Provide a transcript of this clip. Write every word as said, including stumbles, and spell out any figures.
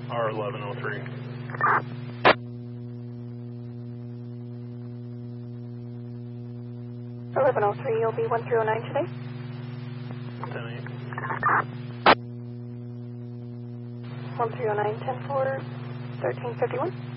R eleven oh three. eleven oh three, you'll be one three oh nine today. ten eight. one three oh nine, ten four, thirteen fifty-one.